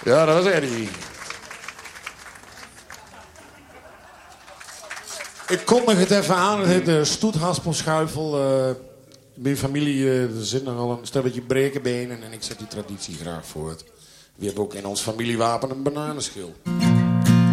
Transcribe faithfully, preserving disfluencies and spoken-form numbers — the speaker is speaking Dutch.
Ja, dat was Eddie. Ik kondig het even aan. Het heet de stoethaspelschuifel. Uh, mijn familie uh, er zit nogal een stelletje brekenbenen. En ik zet die traditie graag voort. We hebben ook in ons familiewapen een bananenschil.